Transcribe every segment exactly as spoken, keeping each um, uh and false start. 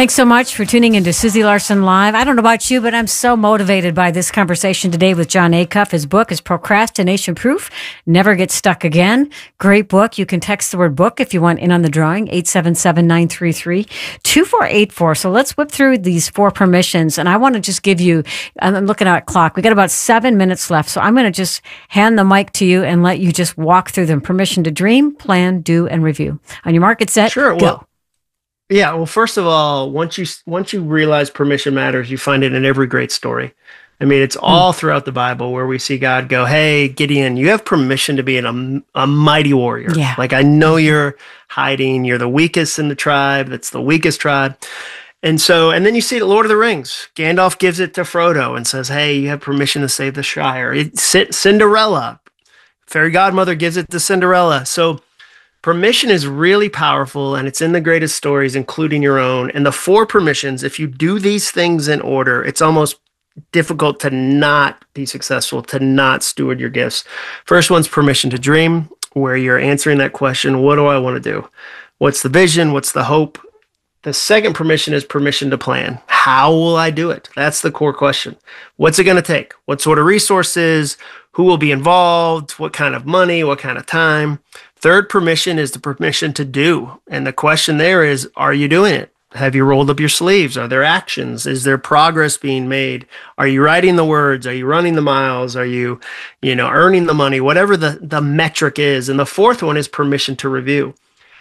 Thanks so much for tuning into Susie Larson Live. I don't know about you, but I'm so motivated by this conversation today with Jon Acuff. His book is Procrastination Proof, Never Get Stuck Again. Great book. You can text the word book if you want in on the drawing, eight seven seven, nine three three, two four eight four. So let's whip through these four permissions. And I want to just give you, I'm looking at a clock. We got about seven minutes left. So I'm going to just hand the mic to you and let you just walk through them. Permission to dream, plan, do, and review. On your mark, get set, sure, go. Well, Yeah, well, first of all, once you once you realize permission matters, you find it in every great story. I mean, it's all throughout the Bible where we see God go, "Hey, Gideon, you have permission to be an, a, a mighty warrior. Yeah. Like, I know you're hiding. You're the weakest in the tribe. That's the weakest tribe." And so, and then you see the Lord of the Rings. Gandalf gives it to Frodo and says, "Hey, you have permission to save the Shire." It, Cinderella, fairy godmother gives it to Cinderella. So permission is really powerful, and it's in the greatest stories, including your own. And the four permissions, if you do these things in order, it's almost difficult to not be successful, to not steward your gifts. First one's permission to dream, where you're answering that question, what do I want to do? What's the vision? What's the hope? The second permission is permission to plan. How will I do it? That's the core question. What's it going to take? What sort of resources? Who will be involved? What kind of money? What kind of time? Third permission is the permission to do. And the question there is, are you doing it? Have you rolled up your sleeves? Are there actions? Is there progress being made? Are you writing the words? Are you running the miles? Are you, you know, earning the money? Whatever the, the metric is. And the fourth one is permission to review.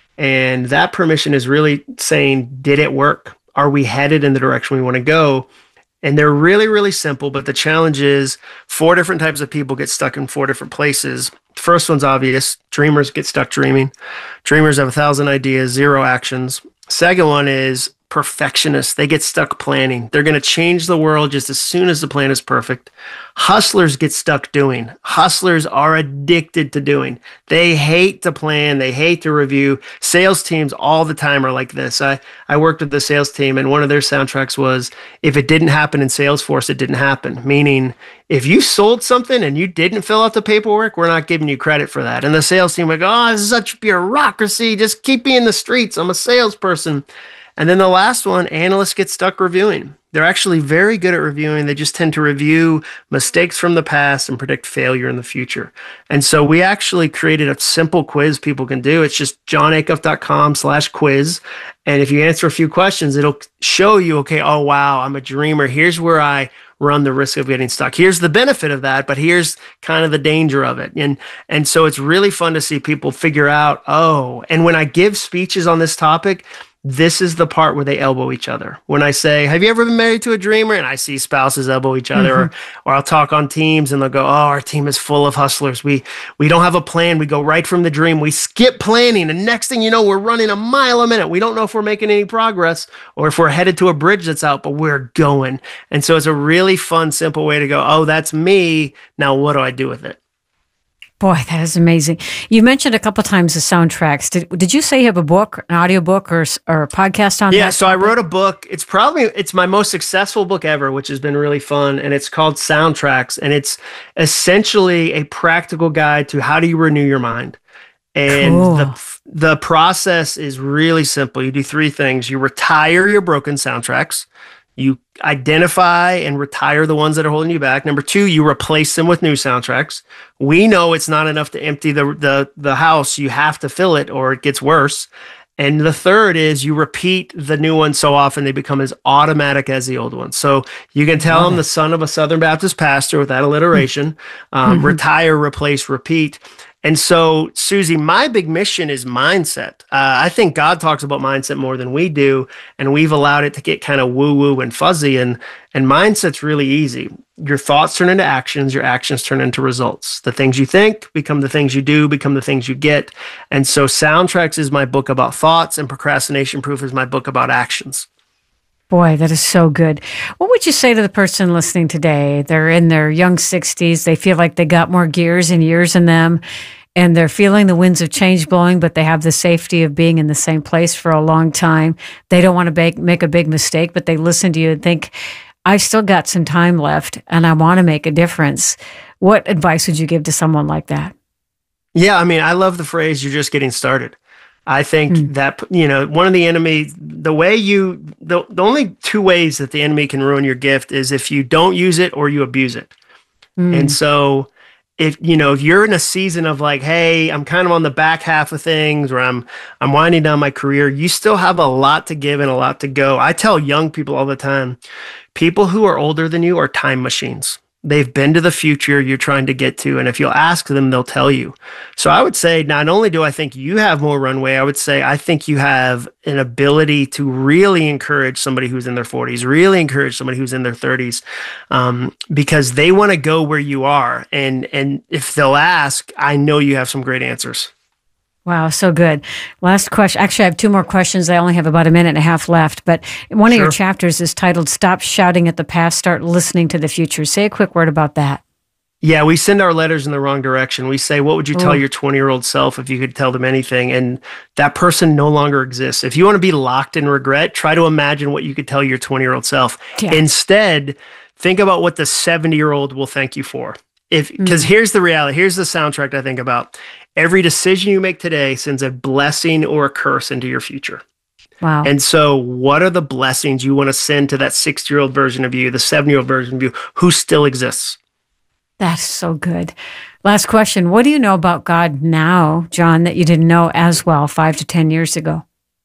And that permission is really saying, did it work? Are we headed in the direction we want to go? And they're really, really simple, but the challenge is four different types of people get stuck in four different places. The first one's obvious. Dreamers get stuck dreaming. Dreamers have a thousand ideas, zero actions. Second one is perfectionists. They get stuck planning. They're going to change the world just as soon as the plan is perfect. Hustlers get stuck doing. Hustlers are addicted to doing. They hate to plan. They hate to review. Sales teams all the time are like this. I, I worked with the sales team, and one of their soundtracks was, if it didn't happen in Salesforce, it didn't happen. Meaning, if you sold something and you didn't fill out the paperwork, we're not giving you credit for that. And the sales team would go, oh, this is such bureaucracy. Just keep me in the streets. I'm a salesperson. And then the last one, analysts get stuck reviewing. They're actually very good at reviewing. They just tend to review mistakes from the past and predict failure in the future. And so we actually created a simple quiz people can do. It's just jonacuff.com slash quiz. And if you answer a few questions, it'll show you, okay, oh, wow, I'm a dreamer. Here's where I run the risk of getting stuck. Here's the benefit of that, but here's kind of the danger of it. And, and so it's really fun to see people figure out, oh, and when I give speeches on this topic, this is the part where they elbow each other. When I say, have you ever been married to a dreamer? And I see spouses elbow each other, mm-hmm. or, or I'll talk on teams and they'll go, oh, our team is full of hustlers. We, we don't have a plan. We go right from the dream. We skip planning. And next thing you know, we're running a mile a minute. We don't know if we're making any progress or if we're headed to a bridge that's out, but we're going. And so it's a really fun, simple way to go, oh, that's me. Now, what do I do with it? Boy, that is amazing. You mentioned a couple times the soundtracks. Did did you say you have a book, an audio book, or or a podcast on yeah, that? Yeah, so topic? I wrote a book. It's probably it's my most successful book ever, which has been really fun, and it's called Soundtracks, and it's essentially a practical guide to how do you renew your mind. And cool. the the process is really simple. You do three things. You retire your broken soundtracks. You identify and retire the ones that are holding you back. Number two, you replace them with new soundtracks. We know it's not enough to empty the, the, the house. You have to fill it or it gets worse. And the third is you repeat the new ones so often they become as automatic as the old ones. So you can tell I'm the son of a Southern Baptist pastor with that alliteration. um, retire, replace, repeat. And so, Susie, my big mission is mindset. Uh, I think God talks about mindset more than we do, and we've allowed it to get kind of woo-woo and fuzzy, and, and mindset's really easy. Your thoughts turn into actions, your actions turn into results. The things you think become the things you do, become the things you get. And so Soundtracks is my book about thoughts, and Procrastination Proof is my book about actions. Boy, that is so good. What would you say to the person listening today? They're in their young sixties. They feel like they got more gears and years in them, and they're feeling the winds of change blowing, but they have the safety of being in the same place for a long time. They don't want to make, make a big mistake, but they listen to you and think, I've still got some time left, and I want to make a difference. What advice would you give to someone like that? Yeah, I mean, I love the phrase, you're just getting started. I think mm. that, you know, one of the enemy, the way you, the, the only two ways that the enemy can ruin your gift is if you don't use it or you abuse it. Mm. And so if, you know, if you're in a season of like, hey, I'm kind of on the back half of things, or I'm, I'm winding down my career, you still have a lot to give and a lot to go. I tell young people all the time, people who are older than you are time machines. They've been to the future you're trying to get to. And if you'll ask them, they'll tell you. So I would say, not only do I think you have more runway, I would say I think you have an ability to really encourage somebody who's in their forties, really encourage somebody who's in their thirties, um, because they want to go where you are. And, and if they'll ask, I know you have some great answers. Wow, so good. Last question. Actually, I have two more questions. I only have about a minute and a half left. But one sure. of your chapters is titled, Stop Shouting at the Past, Start Listening to the Future. Say a quick word about that. Yeah, we send our letters in the wrong direction. We say, what would you tell Ooh. your twenty-year-old self if you could tell them anything? And that person no longer exists. If you want to be locked in regret, try to imagine what you could tell your twenty-year-old self. Yeah. Instead, think about what the seventy-year-old will thank you for. If Because mm. here's the reality. Here's the soundtrack I think about. Every decision you make today sends a blessing or a curse into your future. Wow. And so what are the blessings you want to send to that sixty-year-old version of you, the seventy-year-old version of you, who still exists? That's so good. Last question. What do you know about God now, John, that you didn't know as well five to ten years ago?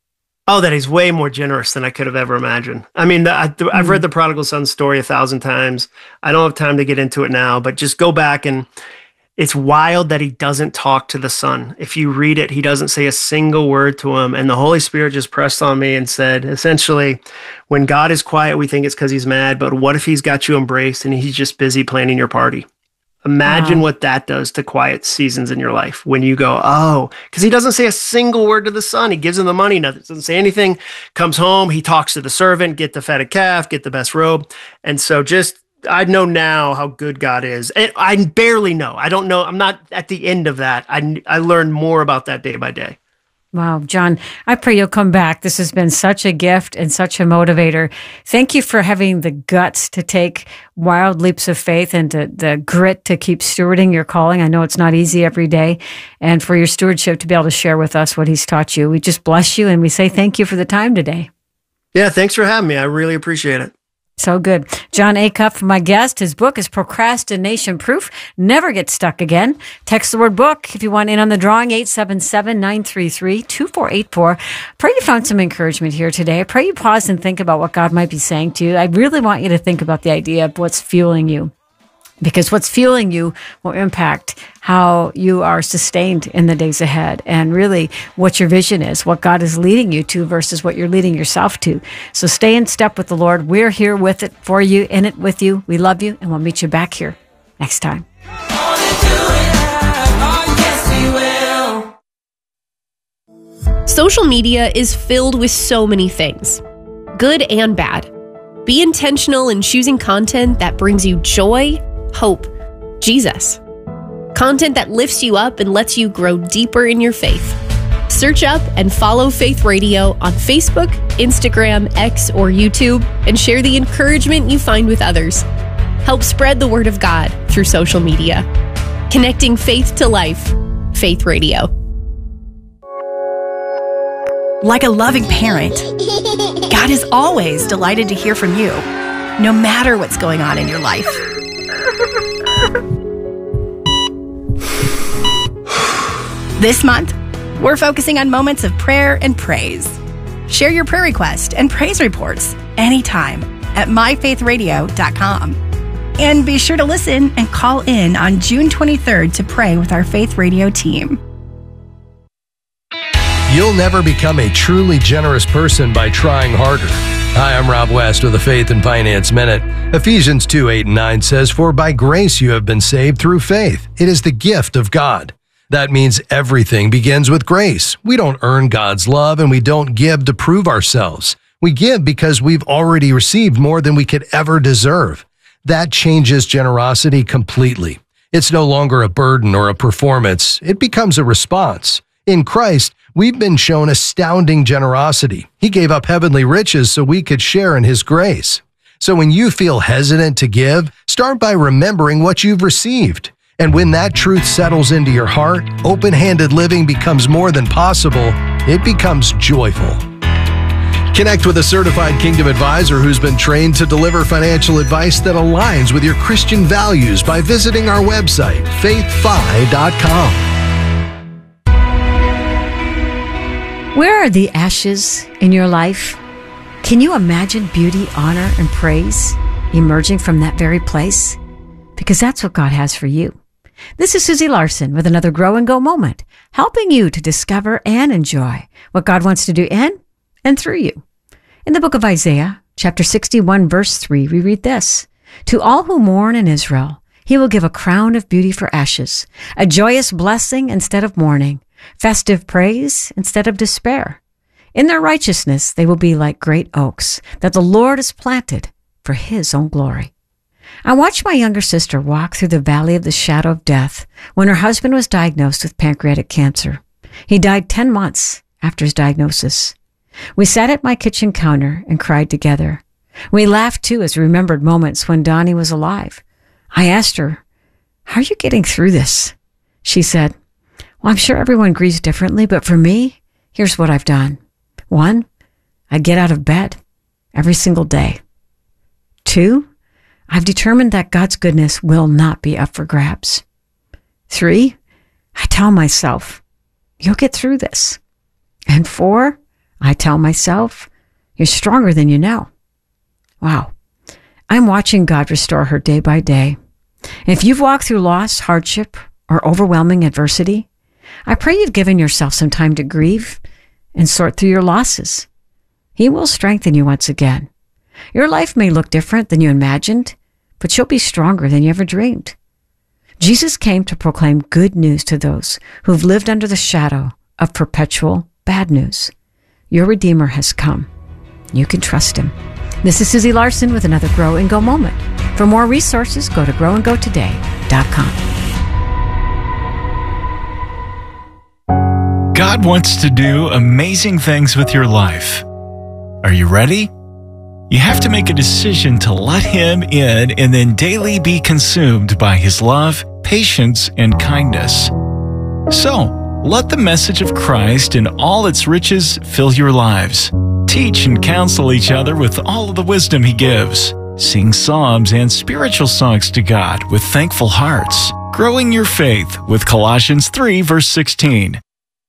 Oh, that he's way more generous than I could have ever imagined. I mean, the, I, the, mm-hmm. I've read the prodigal son story a thousand times. I don't have time to get into it now, but just go back and it's wild that he doesn't talk to the son. If you read it, he doesn't say a single word to him. And the Holy Spirit just pressed on me and said, essentially, when God is quiet, we think it's because he's mad. But what if he's got you embraced and he's just busy planning your party? Imagine wow. what that does to quiet seasons in your life when you go, oh, because he doesn't say a single word to the son. He gives him the money, nothing, doesn't say anything, comes home, he talks to the servant, get the fatted calf, get the best robe. And so just, I know now how good God is. And I barely know. I don't know. I'm not at the end of that. I, I learn more about that day by day. Wow, John, I pray you'll come back. This has been such a gift and such a motivator. Thank you for having the guts to take wild leaps of faith and to, the grit to keep stewarding your calling. I know it's not easy every day. And for your stewardship to be able to share with us what he's taught you. We just bless you and we say thank you for the time today. Yeah, thanks for having me. I really appreciate it. So good. John Acuff, my guest. His book is Procrastination Proof. Never Get Stuck Again. Text the word book if you want in on the drawing, eight seven seven, nine three three, two four eight four. Pray you found some encouragement here today. I pray you pause and think about what God might be saying to you. I really want you to think about the idea of what's fueling you. Because what's fueling you will impact how you are sustained in the days ahead and really what your vision is, what God is leading you to versus what you're leading yourself to. So stay in step with the Lord. We're here with it, for you, in it with you. We love you, and we'll meet you back here next time. Social media is filled with so many things, good and bad. Be intentional in choosing content that brings you joy, hope, Jesus. Content that lifts you up and lets you grow deeper in your faith. Search up and follow Faith Radio on Facebook, Instagram, X, or YouTube, and share the encouragement you find with others. Help spread the word of God through social media. Connecting faith to life. Faith Radio. Like a loving parent, God is always delighted to hear from you, no matter what's going on in your life. This month, we're focusing on moments of prayer and praise. Share your prayer request and praise reports anytime at my faith radio dot com. And be sure to listen and call in on June twenty-third to pray with our Faith Radio team. You'll never become a truly generous person by trying harder. Hi, I'm Rob West with the Faith and Finance Minute. Ephesians two, eight, and nine says, "For by grace you have been saved through faith. It is the gift of God." That means everything begins with grace. We don't earn God's love, and we don't give to prove ourselves. We give because we've already received more than we could ever deserve. That changes generosity completely. It's no longer a burden or a performance. It becomes a response. In Christ, we've been shown astounding generosity. He gave up heavenly riches so we could share in His grace. So when you feel hesitant to give, start by remembering what you've received. And when that truth settles into your heart, open-handed living becomes more than possible. it becomes joyful. Connect with a certified Kingdom advisor who's been trained to deliver financial advice that aligns with your Christian values by visiting our website, faith fi dot com. Where are the ashes in your life? Can you imagine beauty, honor, and praise emerging from that very place? Because that's what God has for you. This is Susie Larson with another Grow and Go moment, helping you to discover and enjoy what God wants to do in and through you. In the book of Isaiah, chapter sixty-one, verse three, we read this: "To all who mourn in Israel, he will give a crown of beauty for ashes, a joyous blessing instead of mourning, festive praise instead of despair. In their righteousness, they will be like great oaks that the Lord has planted for his own glory." I watched my younger sister walk through the valley of the shadow of death when her husband was diagnosed with pancreatic cancer. He died ten months after his diagnosis. We sat at my kitchen counter and cried together. We laughed too as we remembered moments when Donnie was alive. I asked her, "How are you getting through this?" She said, "Well, I'm sure everyone grieves differently, but for me, here's what I've done. One, I get out of bed every single day. Two, I've determined that God's goodness will not be up for grabs. Three, I tell myself, you'll get through this. And four, I tell myself, you're stronger than you know." Wow. I'm watching God restore her day by day. If you've walked through loss, hardship, or overwhelming adversity, I pray you've given yourself some time to grieve and sort through your losses. He will strengthen you once again. Your life may look different than you imagined, but you'll be stronger than you ever dreamed. Jesus came to proclaim good news to those who've lived under the shadow of perpetual bad news. Your Redeemer has come. You can trust him. This is Susie Larson with another Grow and Go moment. For more resources, go to grow and go today dot com. God wants to do amazing things with your life. Are you ready? You have to make a decision to let him in and then daily be consumed by his love, patience, and kindness. So, let the message of Christ and all its riches fill your lives. Teach and counsel each other with all of the wisdom he gives. Sing psalms and spiritual songs to God with thankful hearts. Growing your faith with Colossians three, verse sixteen.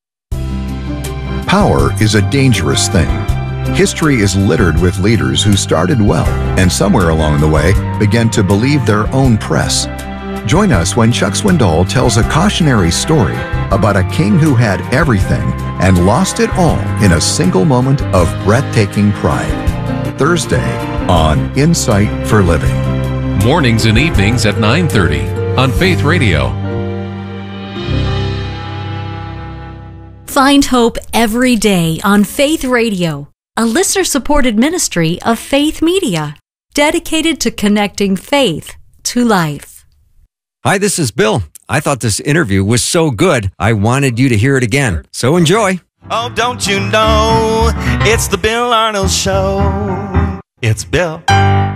Power is a dangerous thing. History is littered with leaders who started well and somewhere along the way began to believe their own press. Join us when Chuck Swindoll tells a cautionary story about a king who had everything and lost it all in a single moment of breathtaking pride. Thursday on Insight for Living. Mornings and evenings at nine thirty on Faith Radio. Find hope every day on Faith Radio, a listener-supported ministry of Faith Media, dedicated to connecting faith to life. Hi, this is Bill. I thought this interview was so good, I wanted you to hear it again. So enjoy. Oh, don't you know, it's the Bill Arnold Show. It's Bill.